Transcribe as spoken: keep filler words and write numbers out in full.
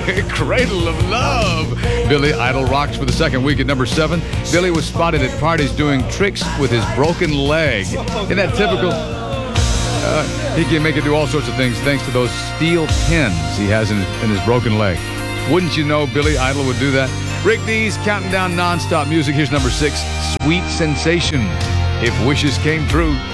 Cradle of Love. Billy Idol rocks for the second week at number seven. Billy was spotted at parties doing tricks with his broken leg. Isn't that typical? Uh, he can make it do all sorts of things thanks to those steel pins he has in his, in his broken leg. Wouldn't you know Billy Idol would do that? Rick Dees counting down non-stop music. Here's number six, Sweet Sensation. If Wishes Came True.